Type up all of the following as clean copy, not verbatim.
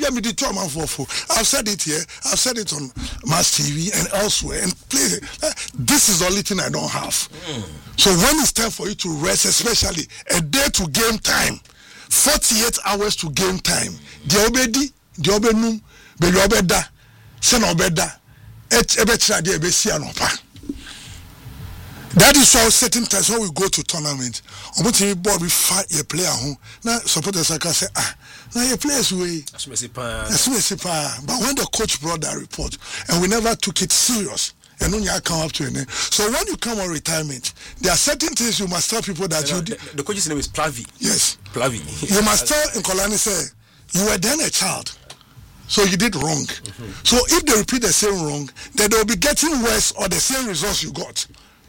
be a medium for. I've said it here. I've said it on Mass TV and elsewhere. And play. This is the only thing I don't have. So when it's time for you to rest, especially a day to game time, 48 hours to game time. The obedi, the obenum, the obeda, sen obeda, ebetra de ebesi anopa. That is why certain times when we go to tournament, on the board we fight a player who now supporters like I say, now your players way. But when the coach brought that report and we never took it serious, and when you come up to it, so when you come on retirement, there are certain things you must tell people that the coach's name is Plavi. Yes, Plavi. You must tell Nkolani say you were then a child. So you did wrong. So if they repeat the same wrong, then they'll be getting worse or the same results you got.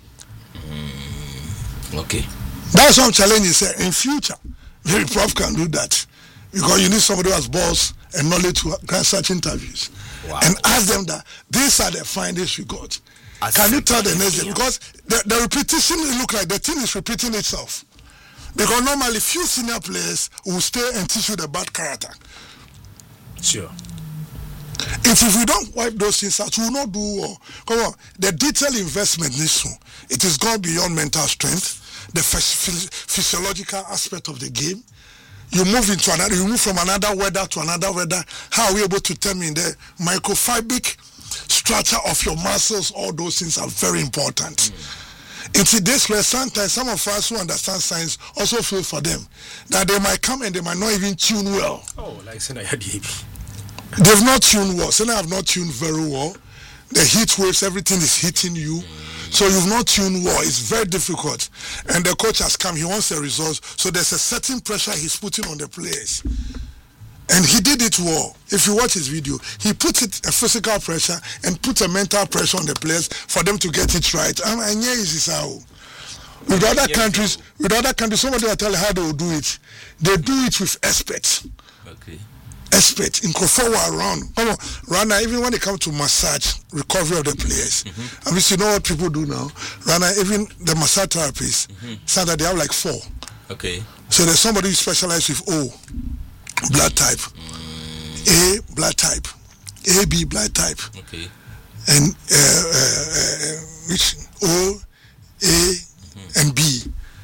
Okay. That's what I'm challenging. In future, maybe Prof can do that because you need somebody who has balls and knowledge to grant such interviews and ask them that these are the findings we got. Can you tell the next day? Because the repetition, it look like the thing is repeating itself. Because normally few senior players will stay and teach you the bad character. Sure. If we don't wipe those things out, we will not do well. Come on, the detailed investment needs to. It is gone beyond mental strength, the physiological aspect of the game. You move from another weather to another weather. How are we able to determine the microfiberic structure of your muscles? All those things are very important. It's this where sometimes some of us who understand science also feel for them that they might come and they might not even tune well. Oh, like Senayadi. They've not tuned well. So now I've not tuned very well. The heat waves, everything is hitting you. So you've not tuned well. It's very difficult. And the coach has come. He wants the results. So there's a certain pressure he's putting on the players. And he did it well. If you watch his video, he put it a physical pressure and put a mental pressure on the players for them to get it right. And here is how. With other countries, somebody will tell you how they will do it. They do it with experts. Okay. Experts in forward around. Come on, Rana, even when it comes to massage, recovery of the players. I mean, you know what people do now? Rana, even the massage therapists, say that they have like 4. Okay. So there's somebody who specializes with O, blood type, A, blood type, AB, blood type. Okay. And which O, A, and B.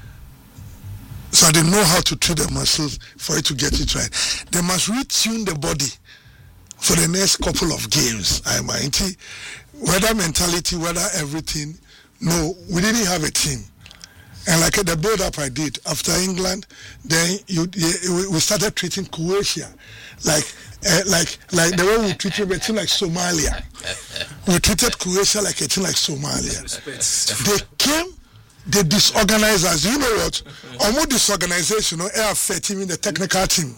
So they know how to treat the muscles for it to get it right. They must retune the body for the next couple of games. Whether mentality, whether everything. No, we didn't have a team. And like the build-up I did after England, then we started treating Croatia like the way we treated a team like Somalia. We treated Croatia like a team like Somalia. They came. They disorganize us. You know what? Almost disorganization, air affect even the technical team.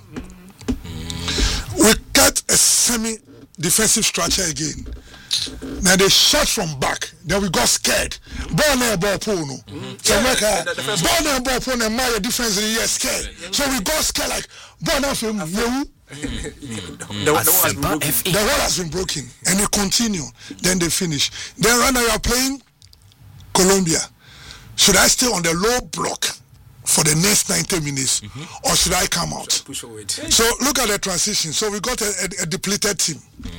We got a semi-defensive structure again. Now they shot from back. Then we got scared. Ball and ball pull no. So ball and ball pull and my defense is scared. So we got scared like ball and from the wall has been broken. And they continue. Then they finish. Then right now you are playing Colombia. Should I stay on the low block for the next 90 minutes or should I come out? So look at the transition. So we got a depleted team.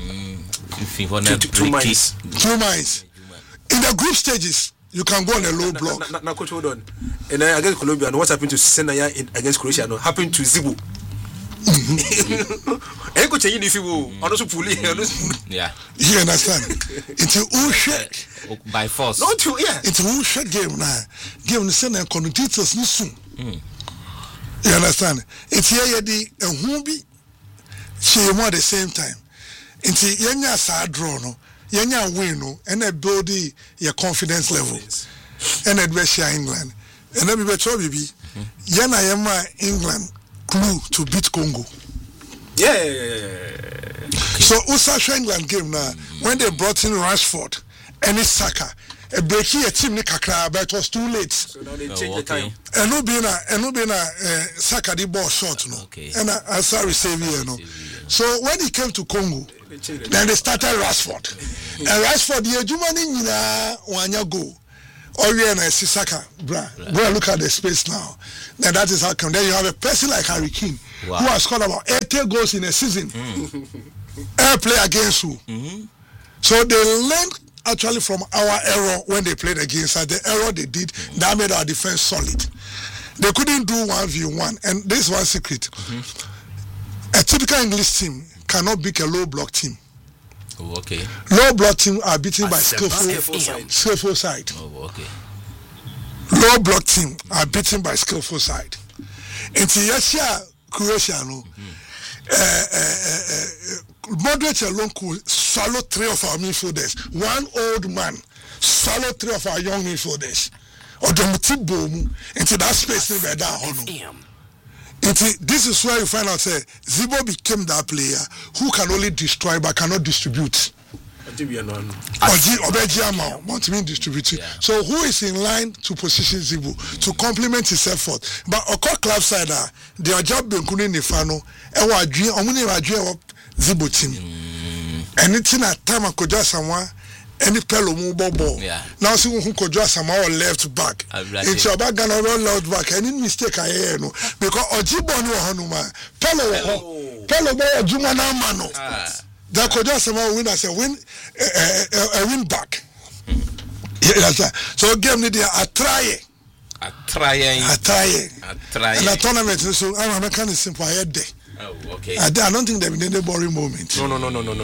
Two minds. In the group stages, you can go on a low block. Now, coach, hold on. And against Colombia, and what's happened to Senaya against Croatia? No, happened to Zibu. Yeah. You understand? It's a shit. By force. Not to, yeah. It's a shit game now. Game the same connotations soon. You understand? It's here the who be she more at the same time. It's yenya sad draw no. Yenya win no and a build your confidence level. And it be share England. And then we be try be yena yema England clue to beat Congo. Yeah. So Usasha England game now when they brought in Rashford and it's Saka a break here team ni kakra but it was too late. So now they change the time. And no be na Saka the ball short no. Okay. And I sorry save here no. So when he came to Congo then they started Rashford. And Rashford the Jumani nyina wanya go. Oh yeah, and Sisaka, bruh, look at the space now. Now that is how come. Then you have a person like Harry Kane, who has scored about 80 goals in a season. Air play against who? So they learned actually from our error when they played against us. The error they did, that made our defense solid. They couldn't do 1v1, and this is one secret. A typical English team cannot beat a low block team. Oh, okay. Low block team are beaten by skillful side. Oh, okay. Low block team are beaten by skillful side. Until Russia, Croatia, no. Moderate alone could swallow 3 of our midfielders. One old man swallow 3 of our young midfielders. Or the Mutibomu into that space in there. This is where you find out Zibo became that player who can only destroy but cannot distribute. So who is in line to position Zibo to complement his effort? But Oko club side, their job being Kuni Nifano, Ewa Adrian, Omuni Adrian Zibo team. Anything at time I could just someone. Any fellow move ball. Now see who could just somehow left back. It's your back and all left back. Any mistake I hear no because Ojibo no Hanuma. Fellow boy Jumana Mano. That could just somehow win as a win back. So game need a try. And a tournament so I'm a kind of simple head day. Oh, okay. I don't think there will be any boring moment. No.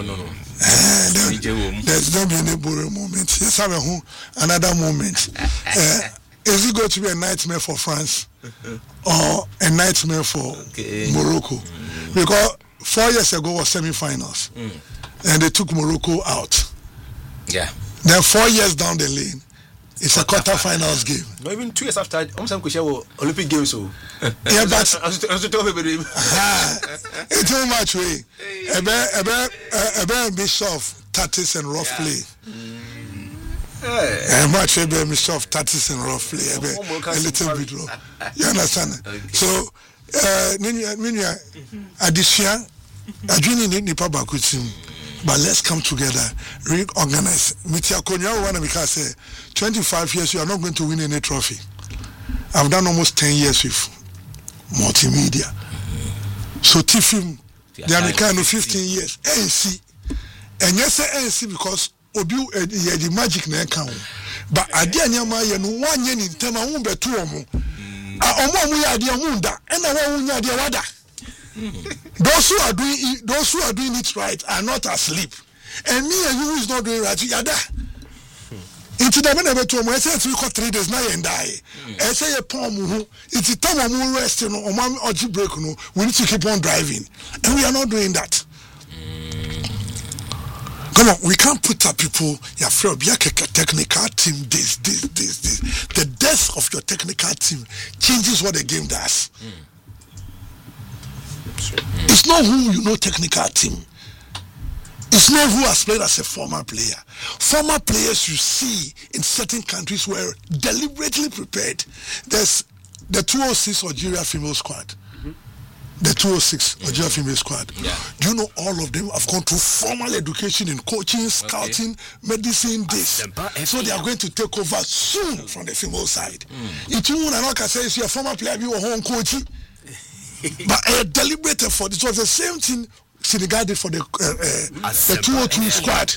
There's not be any boring moment. Let's have another moment. Is it going to be a nightmare for France or a nightmare for Morocco? Because 4 years ago was semi-finals, and they took Morocco out. Yeah. Then 4 years down the lane, it's a quarter-finals game. Not even 2 years after, I'm saying Olympic Games. So yeah, but it's too much way. A bit soft, tactics and rough play. A much a bit of tactics and rough play. A little bit rough. You understand? So, addition, I didn't need Nipa Bakutim. But let's come together, reorganize. Mitia Konya wanna because 25 years you are not going to win any trophy. I've done almost 10 years with multimedia. So Tifim, they are kind of 15 years. ANC. And yes, ANC because Obu the magic na account. But Adia Nyama no 1 year in time I won't be 2 or more. Omo mu ya dia munda. And I won't ya dia wada. Those who are doing it right are not asleep, and me and you who is not doing right, you are there. Into the minute to me, I say 3 days now and die. I say a palm. It's a time of rest, or mom or break. No, we need to keep on driving, and we are not doing that. Come on, we can't put up people. You're afraid of your technical team. This. The death of your technical team changes what the game does. It's not who you know technical team. It's not who has played as a former player. Former players you see in certain countries were deliberately prepared. There's the 206 Algeria female squad. The 206 Algeria female squad. Yeah. Do you know all of them have gone through formal education in coaching, scouting, medicine, this. So they are going to take over soon from the female side. If you want to say you're a former player, you are home coaching. But a deliberate effort. It was the same thing Senegal did for the 202 squad.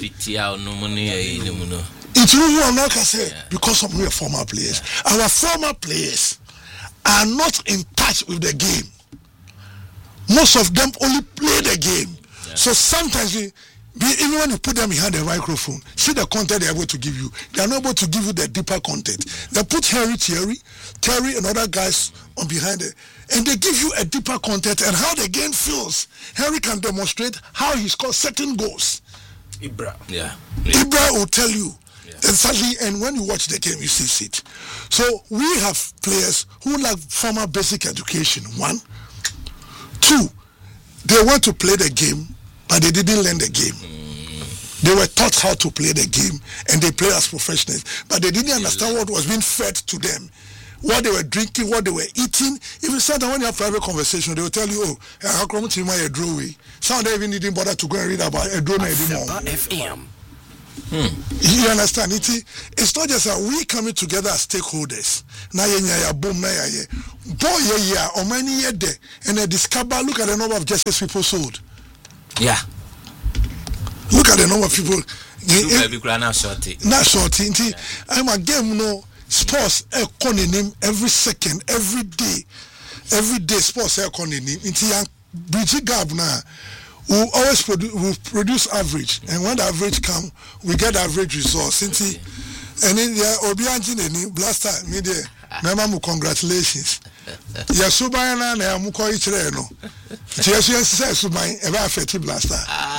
It's who I'm not gonna say because of we are former players. Our former players are not in touch with the game. Most of them only play the game. So sometimes even when you put them behind the microphone, see the content they're able to give you. They are not able to give you the deeper content. They put Terry, and other guys on behind it, and they give you a deeper content and how the game feels. Harry can demonstrate how he scores certain goals. Ibra will tell you. And sadly, and when you watch the game, you see it. So we have players who lack formal basic education. 1, 2, they want to play the game, but they didn't learn the game. They were taught how to play the game, and they play as professionals, but they didn't understand what was being fed to them, what they were drinking, what they were eating. Even sometimes when you have private conversation, they will tell you, how come to my drawing? Some they even didn't bother to go and read about a drone anymore. You understand? It's not just that we coming together as stakeholders. Now ya boom na ya boy ya or many year there and they discover. Look at the number of justice people sold. Yeah. Look at the number of people. Not shorty. I'm a game no sports economy every second, every day sports economy. Into young bridge gap now. We always produce average, and when the average come, we get average results. And then Obianji Blaster media, Mama, congratulations. Yasubana na muko ichre no. Chesu says to my ever affected Blaster.